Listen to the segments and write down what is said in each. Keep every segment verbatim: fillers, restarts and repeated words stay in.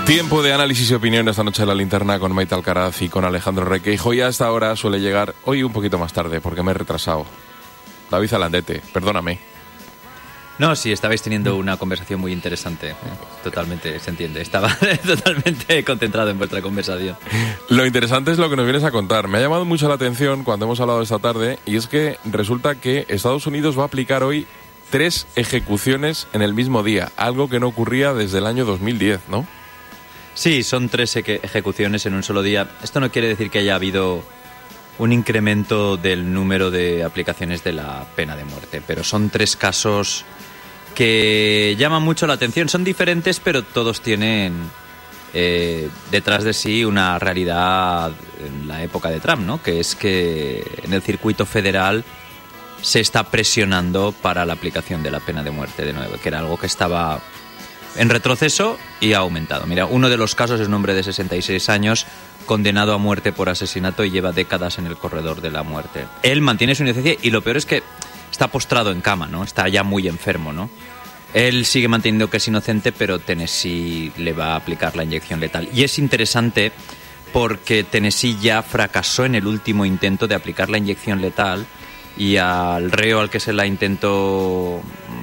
Tiempo de análisis y opinión esta noche en La Linterna con Maite Alcaraz y con Alejandro Requeijo. Y a esta hora suele llegar hoy un poquito más tarde porque me he retrasado. David Alandete, perdóname. No, sí, estabais teniendo una conversación muy interesante. Totalmente, se entiende. Estaba totalmente concentrado en vuestra conversación. Lo interesante es lo que nos vienes a contar. Me ha llamado mucho la atención cuando hemos hablado esta tarde y es que resulta que Estados Unidos va a aplicar hoy tres ejecuciones en el mismo día, algo que no ocurría desde el año dos mil diez, ¿no? Sí, son tres ejecuciones en un solo día. Esto no quiere decir que haya habido un incremento del número de aplicaciones de la pena de muerte, pero son tres casos que llaman mucho la atención. Son diferentes, pero todos tienen eh, detrás de sí una realidad en la época de Trump, ¿no? Que es que en el circuito federal se está presionando para la aplicación de la pena de muerte de nuevo, que era algo que estaba en retroceso y ha aumentado. Mira, uno de los casos es un hombre de sesenta y seis años condenado a muerte por asesinato y lleva décadas en el corredor de la muerte. Él mantiene su inocencia y lo peor es que está postrado en cama, ¿no? Está ya muy enfermo, ¿no? Él sigue manteniendo que es inocente, pero Tennessee le va a aplicar la inyección letal. Y es interesante porque Tennessee ya fracasó en el último intento de aplicar la inyección letal y al reo al que se la intentó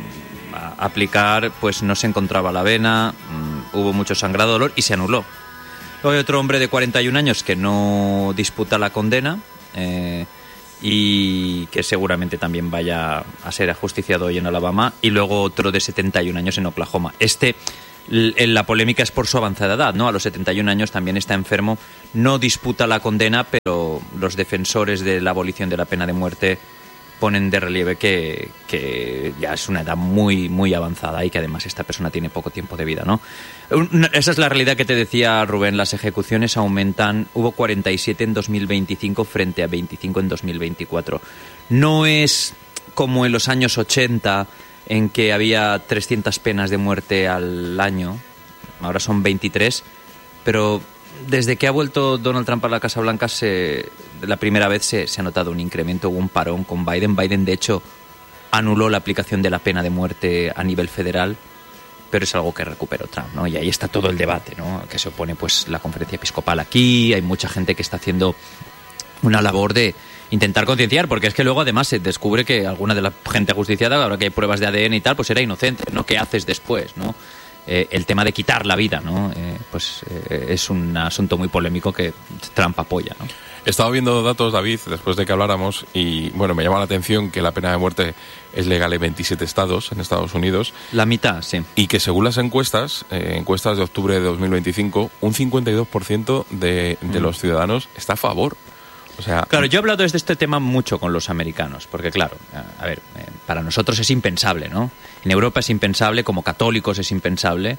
aplicar, pues no se encontraba la vena, mmm, hubo mucho sangrado, dolor y se anuló. Luego hay otro hombre de cuarenta y un años que no disputa la condena eh, y que seguramente también vaya a ser ajusticiado hoy en Alabama, y luego otro de setenta y un años en Oklahoma. Este, la polémica es por su avanzada edad, ¿no? A los setenta y un años también está enfermo, no disputa la condena, pero los defensores de la abolición de la pena de muerte ponen de relieve que, que ya es una edad muy, muy avanzada y que además esta persona tiene poco tiempo de vida, ¿no? Esa es la realidad que te decía Rubén. Las ejecuciones aumentan. Hubo cuarenta y siete en dos mil veinticinco frente a veinticinco en dos mil veinticuatro. No es como en los años ochenta, en que había trescientas penas de muerte al año. Ahora son veintitrés, pero desde que ha vuelto Donald Trump a la Casa Blanca, se, la primera vez se, se ha notado un incremento, hubo un parón con Biden. Biden, de hecho, anuló la aplicación de la pena de muerte a nivel federal, pero es algo que recuperó Trump, ¿no? Y ahí está todo el debate, ¿no? Que se opone, pues, la conferencia episcopal aquí, hay mucha gente que está haciendo una labor de intentar concienciar, porque es que luego además se descubre que alguna de la gente ajusticiada, ahora que hay pruebas de A D N y tal, pues era inocente, ¿no? ¿Qué haces después, no? Eh, el tema de quitar la vida, ¿no? Eh, pues eh, es un asunto muy polémico que Trump apoya, ¿no? He estado viendo datos, David, después de que habláramos, y bueno, me llama la atención que la pena de muerte es legal en veintisiete estados en Estados Unidos. La mitad, sí. Y que según las encuestas, eh, encuestas de octubre de dos mil veinticinco, un cincuenta y dos por ciento de, de mm. los ciudadanos está a favor. O sea, claro, yo he hablado de este tema mucho con los americanos, porque claro, a ver, eh, para nosotros es impensable, ¿no? En Europa es impensable, como católicos es impensable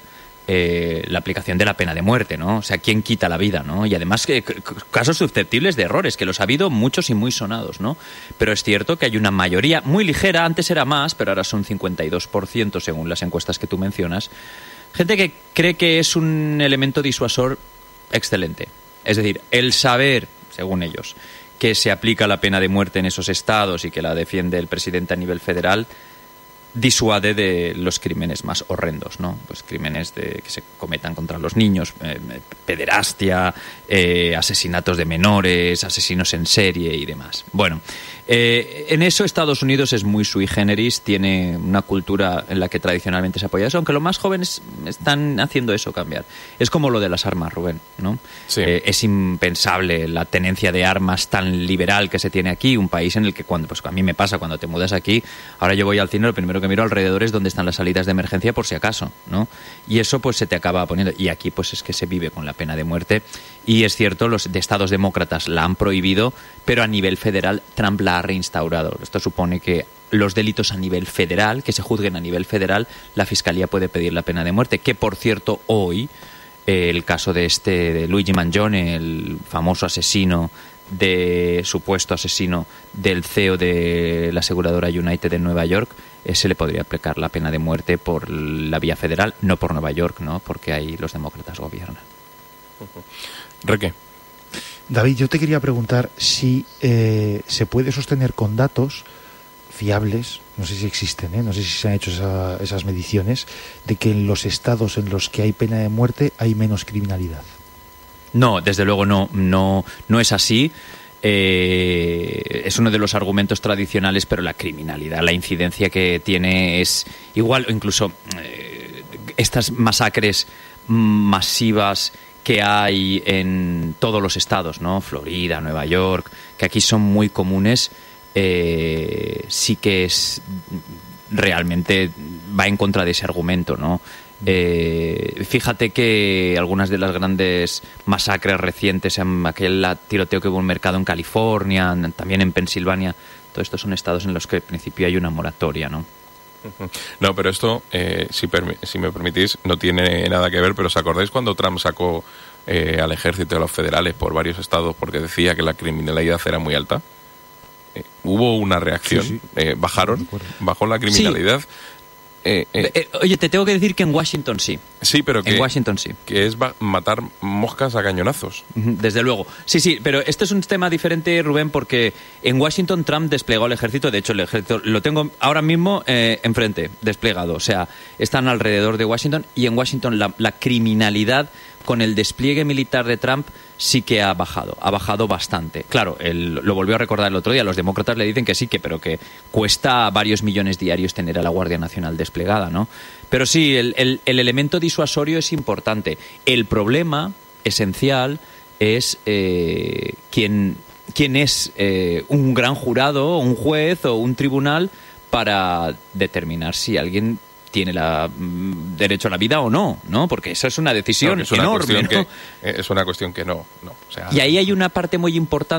eh, la aplicación de la pena de muerte, ¿no? O sea, ¿quién quita la vida, no? Y además que casos susceptibles de errores, que los ha habido muchos y muy sonados, ¿no? Pero es cierto que hay una mayoría muy ligera, antes era más, pero ahora son cincuenta y dos por ciento según las encuestas que tú mencionas, gente que cree que es un elemento disuasor excelente. Es decir, el saber, según ellos, que se aplica la pena de muerte en esos estados y que la defiende el presidente a nivel federal, disuade de los crímenes más horrendos, ¿no? Pues crímenes de, que se cometan contra los niños, eh, pederastia, eh, asesinatos de menores, asesinos en serie y demás. Bueno, eh, en eso Estados Unidos es muy sui generis, tiene una cultura en la que tradicionalmente se apoya eso, aunque los más jóvenes están haciendo eso cambiar. Es como lo de las armas, Rubén, ¿no? Sí. Eh, es impensable la tenencia de armas tan liberal que se tiene aquí, un país en el que cuando, pues a mí me pasa cuando te mudas aquí, ahora yo voy al cine, lo primero que miro alrededor es dónde están las salidas de emergencia por si acaso, ¿no? Y eso pues se te acaba poniendo, y aquí pues es que se vive con la pena de muerte, y es cierto, los de estados demócratas la han prohibido, pero a nivel federal Trump la ha reinstaurado. Esto supone que los delitos a nivel federal, que se juzguen a nivel federal, la Fiscalía puede pedir la pena de muerte, que por cierto hoy eh, el caso de este de Luigi Mangione, el famoso asesino de supuesto asesino del C E O de la aseguradora United en Nueva York, eh, se le podría aplicar la pena de muerte por la vía federal, no por Nueva York, ¿no? Porque ahí los demócratas gobiernan. Reque. David, yo te quería preguntar si eh, se puede sostener con datos fiables, no sé si existen, ¿eh? no sé si se han hecho esa, esas mediciones, de que en los estados en los que hay pena de muerte hay menos criminalidad. No, desde luego no, no, no es así. Eh, es uno de los argumentos tradicionales, pero la criminalidad, la incidencia que tiene es igual, o incluso eh, estas masacres masivas que hay en todos los estados, ¿no? Florida, Nueva York, que aquí son muy comunes, eh, sí que es realmente va en contra de ese argumento, ¿no? Eh, fíjate que algunas de las grandes masacres recientes, en aquel tiroteo que hubo en un mercado en California, también en Pensilvania, todos estos son estados en los que al principio hay una moratoria, ¿no? No, pero esto, eh, si, si me permitís, no tiene nada que ver, pero ¿os acordáis cuando Trump sacó eh, al ejército de los federales por varios estados porque decía que la criminalidad era muy alta? Eh, hubo una reacción, sí, sí. Eh, bajaron, bajó la criminalidad. Sí. Eh, eh. Eh, oye, te tengo que decir que en Washington sí. Sí, pero que, en Washington sí. que es matar moscas a cañonazos. Desde luego. Sí, sí, pero este es un tema diferente, Rubén, porque en Washington Trump desplegó el ejército. De hecho, el ejército lo tengo ahora mismo eh, enfrente, desplegado. O sea, están alrededor de Washington y en Washington la, la criminalidad con el despliegue militar de Trump sí que ha bajado, ha bajado bastante. Claro, él lo volvió a recordar el otro día, los demócratas le dicen que sí, que pero que cuesta varios millones diarios tener a la Guardia Nacional desplegada, ¿no? Pero sí, el, el, el elemento disuasorio es importante. El problema esencial es eh, quién, quién es eh, un gran jurado, un juez o un tribunal para determinar si alguien tiene la mm, derecho a la vida o no, ¿no? Porque esa es una decisión no, es una enorme, ¿no? Que, es una cuestión que no, no. O sea, y ahí hay una parte muy importante